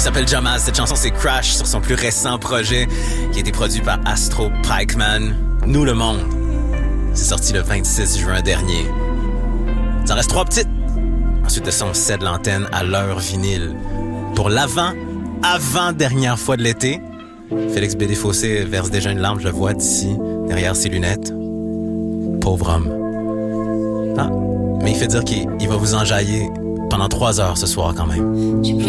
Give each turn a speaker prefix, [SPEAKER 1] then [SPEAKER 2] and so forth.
[SPEAKER 1] s'appelle Jamal. Cette chanson, c'est Crash sur son plus récent projet qui a été produit par Astro Pikeman. Nous, le monde. C'est sorti le 26 juin dernier. Ça reste 3 petites. Ensuite de ça, on cède l'antenne à l'heure vinyle. Pour avant-dernière fois de l'été, Félix Bédé-Fossé verse déjà une larme, je le vois d'ici, derrière ses lunettes. Pauvre homme. Ah, mais il fait dire qu'il va vous enjailler pendant 3 heures ce soir quand même.